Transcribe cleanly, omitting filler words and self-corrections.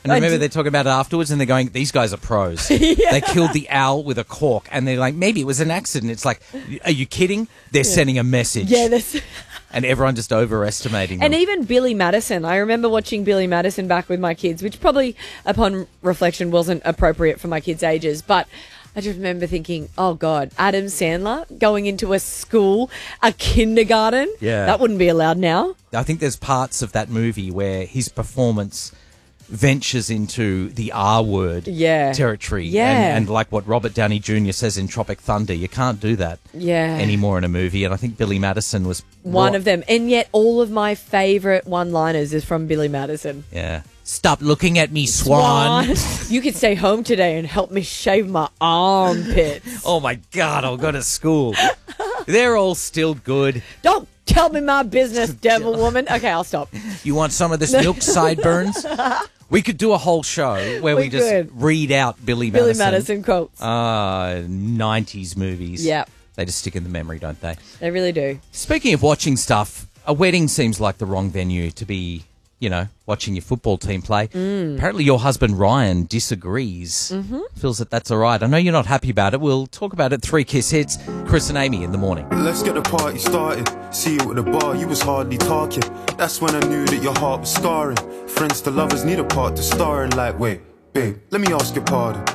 And remember, they're talking about it afterwards, and they're going, "These guys are pros. Yeah. They killed the owl with a cork." And they're like, "Maybe it was an accident." It's like, are you kidding? They're sending a message. Yeah, that's... And everyone just overestimating them. And even Billy Madison. I remember watching Billy Madison back with my kids, which probably, upon reflection, wasn't appropriate for my kids' ages. But I just remember thinking, oh, God, Adam Sandler going into a school, a kindergarten. Yeah. That wouldn't be allowed now. I think there's parts of that movie where his performance ventures into the R word territory. Yeah. And like what Robert Downey Jr. says in Tropic Thunder, you can't do that anymore in a movie. And I think Billy Madison was one of them. And yet all of my favourite one-liners is from Billy Madison. Yeah. Stop looking at me, Swan. You could stay home today and help me shave my armpits. Oh, my God, I'll go to school. They're all still good. Don't tell me my business, devil woman. Okay, I'll stop. You want some of this milk sideburns? We could do a whole show where we just read out Billy Madison quotes. 90s movies. Yeah. They just stick in the memory, don't they? They really do. Speaking of watching stuff, a wedding seems like the wrong venue to be, you know, watching your football team play. Apparently your husband Ryan disagrees, feels that that's all right. I know you're not happy about it. We'll talk about it. 3 Kiss Hits, Chris and Amy in the morning. Let's get the party started. See you at the bar, you was hardly talking. That's when I knew that your heart was scarring. Friends to lovers need a part to star in. Like, wait, babe, let me ask your pardon.